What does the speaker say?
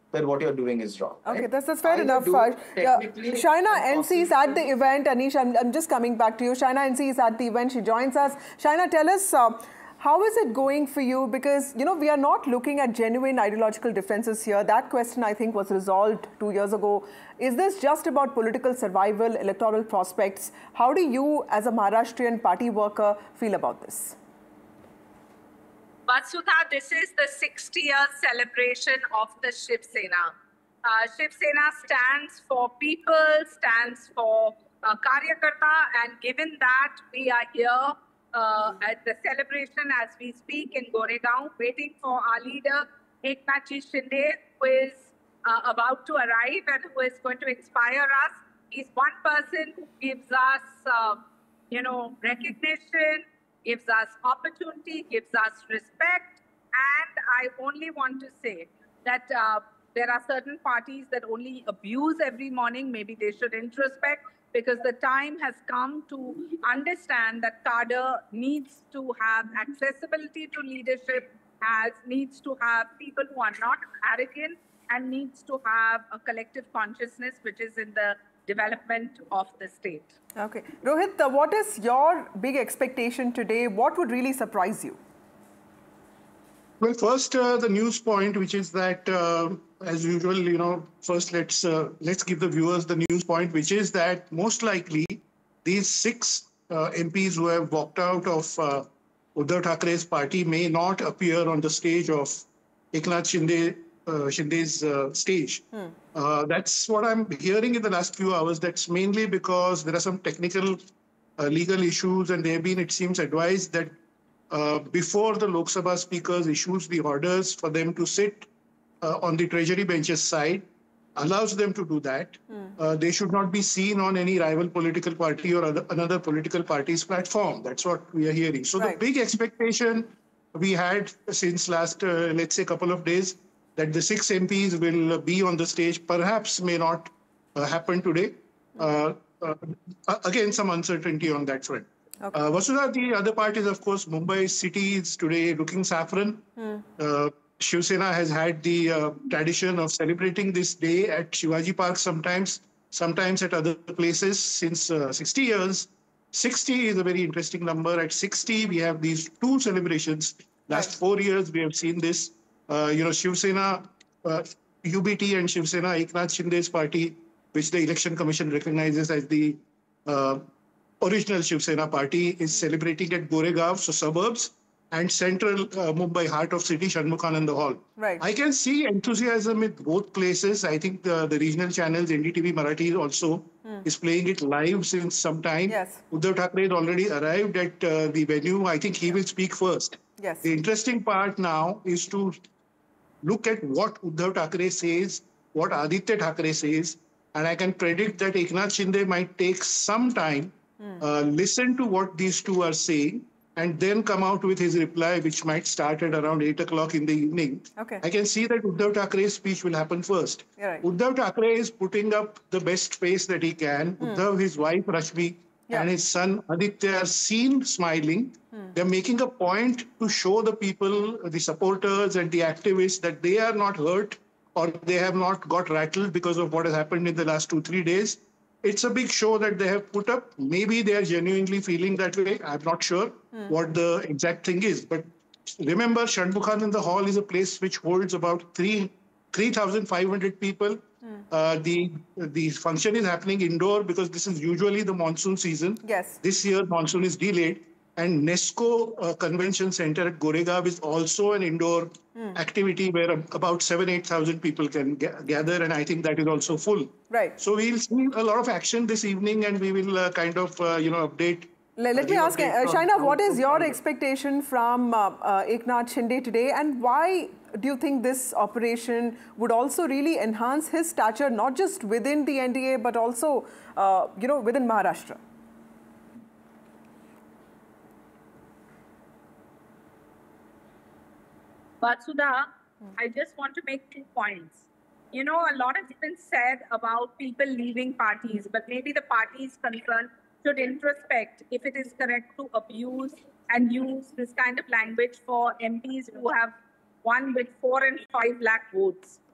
then what you're doing is wrong. Okay, right? that's fair Either enough. Shaina NC is at the event. Anish, I'm just coming back to you. Shaina NC is at the event. She joins us. Shaina, tell us, how is it going for you? Because, you know, we are not looking at genuine ideological differences here. That question, I think, was resolved 2 years ago. Is this just about political survival, electoral prospects? How do you, as a Maharashtrian party worker, feel about this? Vasudha, this is the 60-year celebration of the Shiv Sena. Shiv Sena stands for people, stands for Karyakarta, and given that we are here at the celebration as we speak in Goregaon, waiting for our leader, Eknathji Shinde, who is about to arrive and who is going to inspire us. He's one person who gives us, recognition, gives us opportunity, gives us respect. And I only want to say that there are certain parties that only abuse every morning. Maybe they should introspect, because the time has come to understand that cadre needs to have accessibility to leadership, needs to have people who are not arrogant, and needs to have a collective consciousness which is in the development of the state. Okay. Rohit, what is your big expectation today? What would really surprise you? Well, first, the news point, which is that, as usual, first let's give the viewers the news point, which is that most likely these 6 MPs who have walked out of Uddhav Thackeray's party may not appear on the stage of Eknath Shinde's stage. That's what I'm hearing in the last few hours. That's mainly because there are some technical legal issues, and they have been, it seems, advised that before the Lok Sabha speakers issues the orders for them to sit on the Treasury benches side, allows them to do that. They should not be seen on any rival political party or another political party's platform. That's what we are hearing. So the big expectation we had since last, let's say, couple of days, that the 6 MPs will be on the stage, perhaps may not happen today. Again, some uncertainty on that front. Okay. Vasudha, the other part is, of course, Mumbai city is today looking saffron. Shiv Sena has had the tradition of celebrating this day at Shivaji Park sometimes at other places since 60 years. 60 is a very interesting number. At 60, we have these 2 celebrations. Last 4 years, we have seen this. Shiv Sena, UBT and Shiv Sena, Eknath Shinde's party, which the Election Commission recognizes as the original Shiv Sena party, is celebrating at Goregaon, so suburbs, and central Mumbai, heart of city, Shanmukhananda Hall. Right. I can see enthusiasm in both places. I think the regional channels, NDTV Marathi also, is playing it live since some time. Yes. Uddhav Thackeray has already arrived at the venue. I think he will speak first. Yes. The interesting part now is to look at what Uddhav Thackeray says, what Aditya Thackeray says, and I can predict that Eknath Shinde might take some time, listen to what these 2 are saying, and then come out with his reply, which might start at around 8 o'clock in the evening. Okay. I can see that Uddhav Thackeray's speech will happen first. Right. Uddhav Thackeray is putting up the best face that he can. Uddhav, his wife Rashmi, and his son Aditya are seen smiling. They're making a point to show the people, the supporters and the activists, that they are not hurt or they have not got rattled because of what has happened in the last 2-3 days. It's a big show that they have put up. Maybe they are genuinely feeling that way. I'm not sure what the exact thing is. But remember, Shanmukhananda Hall is a place which holds about 3,500 people. The function is happening indoor because this is usually the monsoon season. Yes. This year, monsoon is delayed. And NESCO Convention Center at Goregaon is also an indoor activity where about 7,000-8,000 people can gather, and I think that is also full. Right. So we'll see a lot of action this evening, and we will update. Let me ask, Shaina, what is your expectation from Eknath Shinde today, and why do you think this operation would also really enhance his stature, not just within the NDA, but also, within Maharashtra? Vasudha, I just want to make 2 points. A lot has been said about people leaving parties, but maybe the parties concerned should introspect if it is correct to abuse and use this kind of language for MPs who have won with 4 and 5 lakh votes.